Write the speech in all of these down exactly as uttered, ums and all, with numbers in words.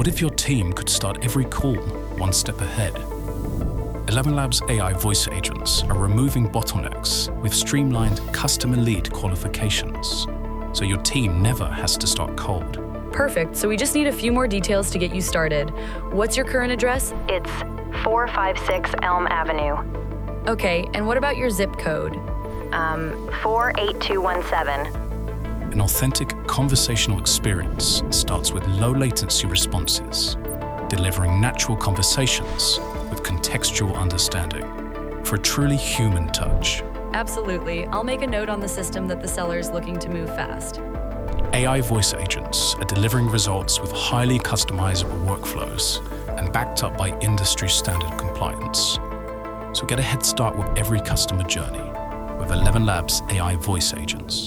What if your team could start every call one step ahead? Eleven Labs A I voice agents are removing bottlenecks with streamlined customer lead qualifications, so your team never has to start cold. Perfect, so we just need a few more details to get you started. What's your current address? It's four five six Elm Avenue. Okay, and what about your zip code? Um, four eight two one seven. An authentic conversational experience starts with low latency responses, delivering natural conversations with contextual understanding for a truly human touch. Absolutely. I'll make a note on the system that the seller is looking to move fast. A I voice agents are delivering results with highly customizable workflows and backed up by industry standard compliance. So get a head start with every customer journey with Eleven Labs A I voice agents.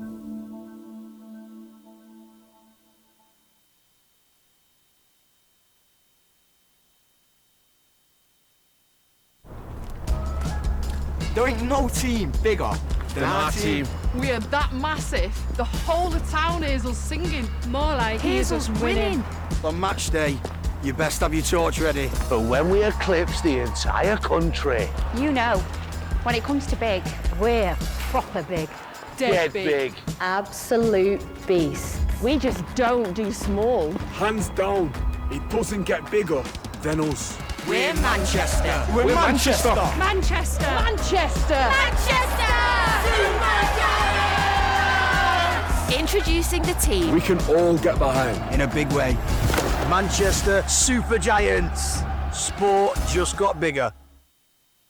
There ain't no team bigger than our team. We are that massive. The whole of town hears us singing. More like hears us winning. On match day, you best have your torch ready. But when we eclipse the entire country, You know, when it comes to big, we're proper big. Dead get big. Absolute beast. We just don't do small. Hands down, it doesn't get bigger than us. We're Manchester. We're, We're Manchester. Manchester. Manchester! Introducing the team. We can all get behind. In a big way. Manchester Super Giants. Sport just got bigger.